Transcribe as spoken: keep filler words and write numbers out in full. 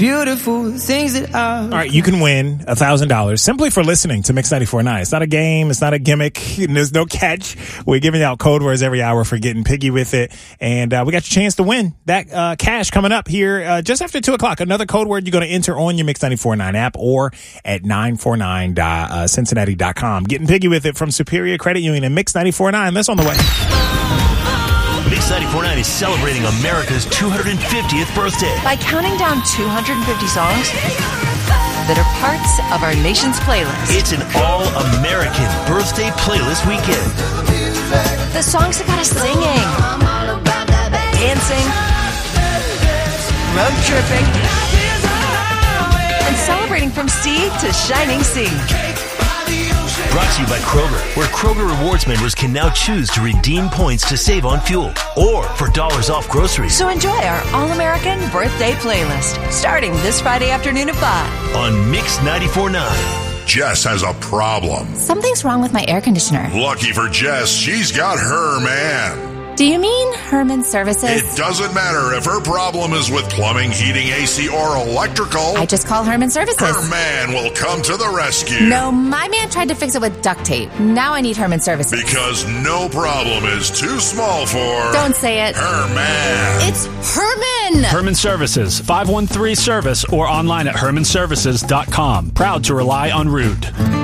beautiful things that I... All right, you can win one thousand dollars simply for listening to Mix ninety-four point nine. It's not a game. It's not a gimmick. There's no catch. We're giving out code words every hour for getting piggy with it. And uh, we got your chance to win that uh, cash coming up here uh, just after two o'clock. Another code word you're going to enter on your Mix ninety-four point nine app or at nine four nine cincinnati dot com. Getting piggy with it from Superior Credit Union and Mix ninety-four point nine. That's on the way. Mix ninety-four point nine is celebrating America's two hundred fiftieth birthday by counting down two hundred fifty songs that are parts of our nation's playlist. It's an all-American birthday playlist weekend. The songs that got us singing, dancing, road tripping, and celebrating from sea to shining sea. Brought to you by Kroger, where Kroger Rewards members can now choose to redeem points to save on fuel or for dollars off groceries. So enjoy our all-American birthday playlist, starting this Friday afternoon at five. On Mix ninety-four point nine. Jess has a problem. Something's wrong with my air conditioner. Lucky for Jess, she's got her man. Do you mean Herman Services? It doesn't matter if her problem is with plumbing, heating, A C, or electrical. I just call Herman Services. Her man will come to the rescue. No, my man tried to fix it with duct tape. Now I need Herman Services. Because no problem is too small for... Don't say it. Herman. It's Herman. Herman Services, five one three service or online at herman services dot com. Proud to rely on Rude.